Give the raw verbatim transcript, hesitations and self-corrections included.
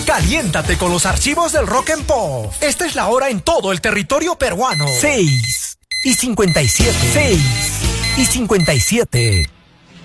Caliéntate con los archivos del Rock and Pop. Esta es la hora en todo el territorio peruano. seis y cincuenta y siete. seis y cincuenta y siete.